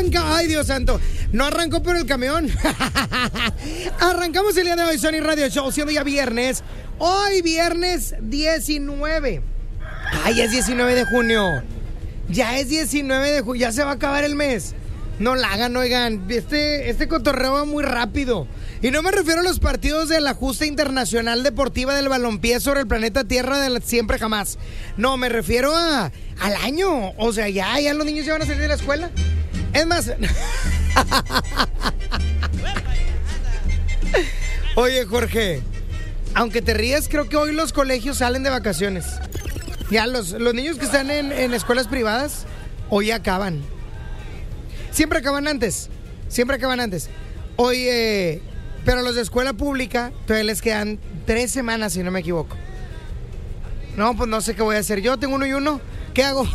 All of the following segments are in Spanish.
arranca. Ay, Dios santo. No arrancó por el camión. Arrancamos el día de hoy, Sony Radio Show, siendo ya viernes. Hoy viernes 19. Ay, es 19 de junio. Ya es 19 de junio. Ya se va a acabar el mes. No la hagan, oigan. Este cotorreo va muy rápido. Y no me refiero a los partidos de la justa internacional deportiva del balompié sobre el planeta Tierra de siempre jamás. No, me refiero al año. O sea, ya los niños ya van a salir de la escuela. Es más... Oye, Jorge, aunque te rías, creo que hoy los colegios salen de vacaciones. Ya los niños que están en escuelas privadas, hoy acaban. Siempre acaban antes. Oye, pero los de escuela pública todavía les quedan 3 semanas, si no me equivoco. No, pues no sé qué voy a hacer. Yo tengo 1 y 1. ¿Qué hago?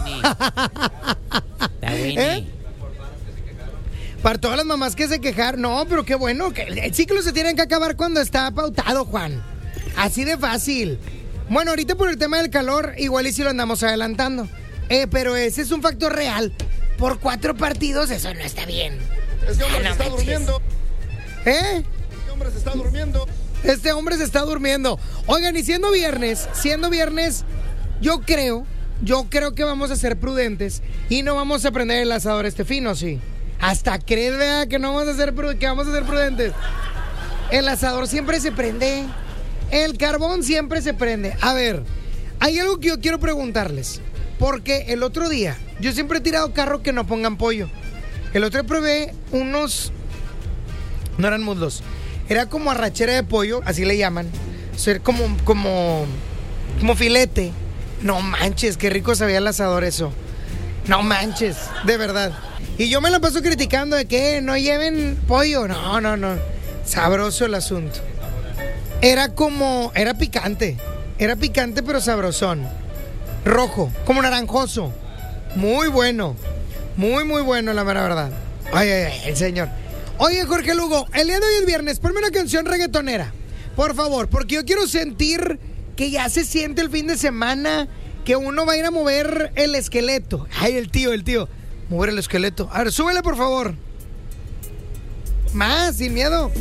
Para todas las mamás que se quejaron. No, pero qué bueno. Que el ciclo se tiene que acabar cuando está pautado, Juan. Así de fácil. Bueno, ahorita por el tema del calor, igual y si lo andamos adelantando. Pero ese es un factor real. Por 4 partidos, eso no está bien. Este hombre se está durmiendo. Este hombre se está durmiendo. Oigan, y siendo viernes, yo creo que vamos a ser prudentes y no vamos a prender el asador este fino, ¿sí? Hasta crees, ¿verdad? Que no vamos a ser prudentes. El asador siempre se prende. El carbón siempre se prende. A ver, hay algo que yo quiero preguntarles. Porque el otro día, yo siempre he tirado carro que no pongan pollo. El otro día probé unos... No eran muslos. Era como arrachera de pollo, así le llaman. Ser como filete. No manches, qué rico sabía el asador eso. No manches, de verdad. Y yo me la paso criticando de que no lleven pollo. No. Sabroso el asunto. Era picante. Era picante pero sabrosón. Rojo, como naranjoso. Muy bueno. Muy bueno, la mera verdad. Ay, el señor. Oye, Jorge Lugo, el día de hoy es viernes. Ponme una canción reggaetonera, por favor, porque yo quiero sentir que ya se siente el fin de semana, que uno va a ir a mover el esqueleto. Ay, el tío. Mover el esqueleto. A ver, súbele, por favor. Más, sin miedo.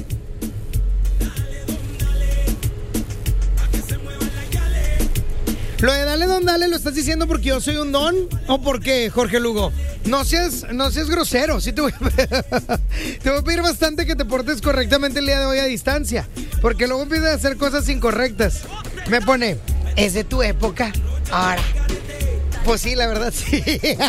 Lo de dale, don, dale, ¿lo estás diciendo porque yo soy un don? ¿O por qué, Jorge Lugo? No seas grosero. Sí te voy a pedir bastante que te portes correctamente el día de hoy a distancia. Porque luego empiezas a hacer cosas incorrectas. Me pone, ¿es de tu época? Ahora. Pues sí, la verdad, sí.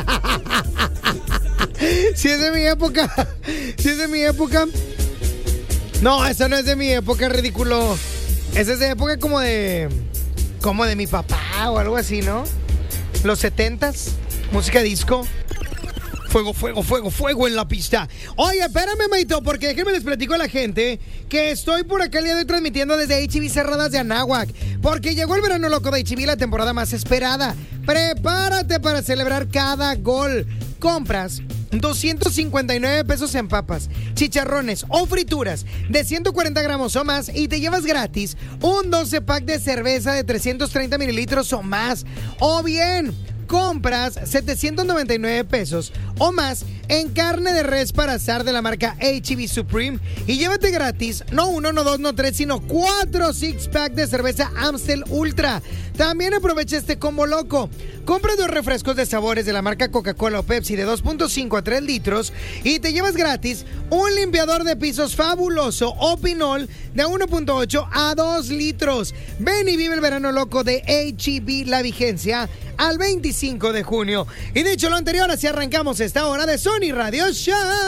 Sí es de mi época. No, esa no es de mi época, ridículo. Esa es de época como de mi papá o algo así, ¿no? Los 70s, música disco. Fuego en la pista. Oye, espérame, Maito, porque déjenme les platico a la gente que estoy por acá el día de hoy transmitiendo desde H-E-B Cerradas de Anáhuac, porque llegó el verano loco de H-E-B, la temporada más esperada. Prepárate para celebrar cada gol. Compras 259 pesos en papas, chicharrones o frituras de 140 gramos o más y te llevas gratis un 12 pack de cerveza de 330 mililitros o más. O bien, compras 799 pesos o más en carne de res para asar de la marca H-E-B Supreme y llévate gratis, no 1, no 2, no 3, sino 4 six-pack de cerveza Amstel Ultra. También aprovecha este combo loco. Compra 2 refrescos de sabores de la marca Coca-Cola o Pepsi de 2.5 a 3 litros y te llevas gratis un limpiador de pisos fabuloso o Pinol de 1.8 a 2 litros. Ven y vive el verano loco de H-E-B, la vigencia al 25 de junio. Y dicho lo anterior, así arrancamos esta hora de Sony Radio Show.